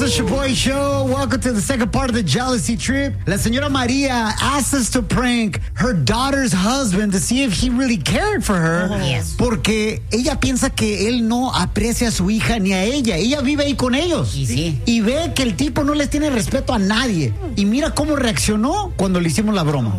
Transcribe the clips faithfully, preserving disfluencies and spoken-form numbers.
the Shaboy Show. Welcome to the second part of the jealousy trip. La señora Maria asked us to prank her daughter's husband to see if he really cared for her. Oh, yes. Porque ella piensa que él no aprecia a su hija ni a ella. Ella vive ahí con ellos. Y sí. Y ve que el tipo no les tiene respeto a nadie. Y mira cómo reaccionó cuando le hicimos la broma.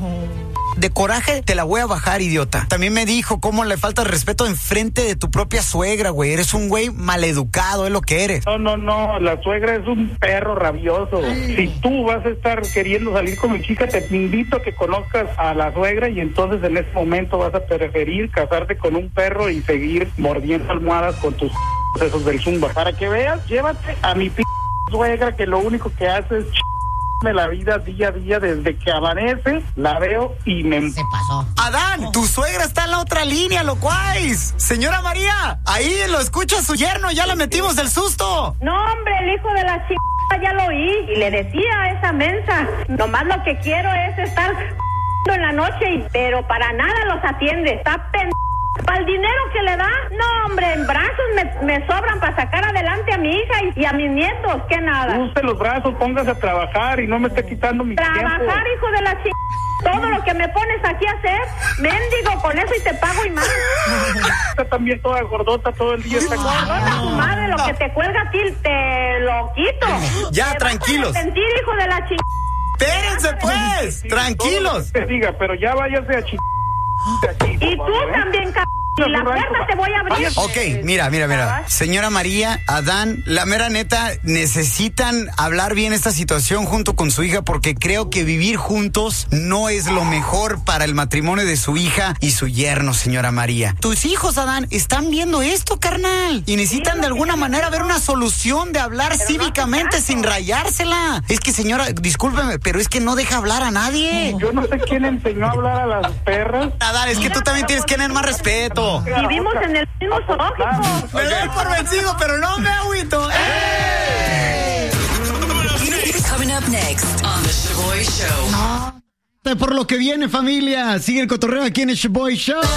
De coraje te la voy a bajar, idiota. También me dijo cómo le falta el respeto enfrente de tu propia suegra, güey. Eres un güey maleducado, es lo que eres. No, no, no, la suegra es un perro rabioso. Ay. Si tú vas a estar queriendo salir con mi chica, te invito a que conozcas a la suegra y entonces en ese momento vas a preferir casarte con un perro y seguir mordiendo almohadas con tus esos del zumba. Para que veas, llévate a mi p suegra que lo único que hace es de la vida día a día. Desde que amanece la veo y me... Se pasó. Adán, tu suegra está en la otra línea, locuais. Señora María, ahí lo escucha su yerno, ya la metimos del susto. No, hombre, el hijo de la chica ya lo oí y le decía a esa mensa, nomás lo que quiero es estar en la noche, y, pero para nada los atiende. Está pen... Para el dinero que le da, no, hombre, en brazos me, me sobran para sacar adelante a mi hija y, y a mis nietos, que nada. Use los brazos, póngase a trabajar y no me esté quitando mi Trabajar, tiempo. Trabajar, hijo de la chica. Todo lo que me pones aquí a hacer, mendigo, con eso y te pago y más. Está también toda gordota todo el día. Está gordota tu madre, lo que te cuelga a ti, te lo quito. Ya, te tranquilos. Vas a arrepentir, hijo de la chica. Espérense, pues, sí, tranquilos. Te diga, pero ya váyase a ch... Aquí, y tú favor, también, c... Y la puerta te voy a abrir. Ok, mira, mira, mira. Señora María, Adán, la mera neta, necesitan hablar bien esta situación junto con su hija porque creo que vivir juntos no es lo mejor para el matrimonio de su hija y su yerno, señora María. Tus hijos, Adán, están viendo esto, carnal. Y necesitan de alguna manera ver una solución de hablar cívicamente sin rayársela. Es que, señora, discúlpeme, pero es que no deja hablar a nadie. Yo no sé quién enseñó a hablar a las perras. Adán, es que tú también tienes que tener más respeto. Vivimos en el mismo zoológico. Me doy por vencido, pero no me agüito. ¡Ey! Coming up next on the Shaboy Show. Por lo que viene, familia, sigue el cotorreo aquí en el Shaboy Show.